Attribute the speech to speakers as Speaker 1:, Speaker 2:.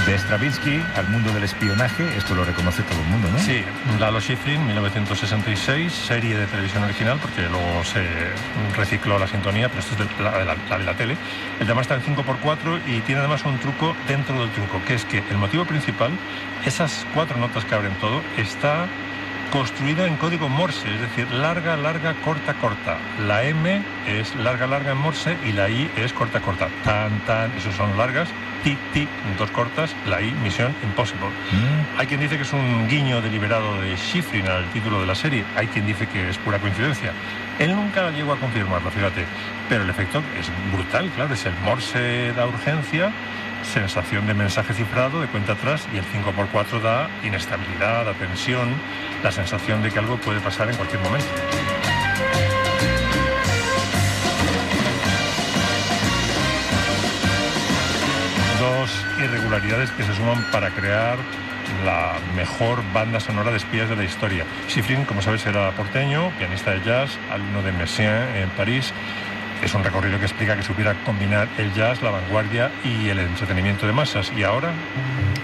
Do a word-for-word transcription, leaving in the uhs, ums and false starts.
Speaker 1: De Stravinsky al mundo del espionaje, esto lo reconoce todo el mundo, ¿no?
Speaker 2: Sí, Lalo Schifrin, mil novecientos sesenta y seis, serie de televisión original, porque luego se recicló la sintonía, pero esto es de la, la, la de la tele. El tema está en cinco por cuatro y tiene además un truco dentro del truco, que es que el motivo principal, esas cuatro notas que abren todo, está construido en código Morse, es decir, larga, larga, corta, corta. La M es larga, larga en Morse y la I es corta, corta. Tan, tan, esos son largas. Ti, ti, dos cortas, la I, Mission Impossible. Mm. Hay quien dice que es un guiño deliberado de Schifrin al título de la serie. Hay quien dice que es pura coincidencia. Él nunca llegó a confirmarlo, fíjate. Pero el efecto es brutal, claro. Es el Morse da urgencia, sensación de mensaje cifrado, de cuenta atrás, y el cinco por cuatro da inestabilidad, da tensión, la sensación de que algo puede pasar en cualquier momento. Dos irregularidades que se suman para crear la mejor banda sonora de espías de la historia. Schifrin, como sabes, era porteño, pianista de jazz, alumno de Messiaen en París. Es un recorrido que explica que supiera combinar el jazz, la vanguardia y el entretenimiento de masas. Y ahora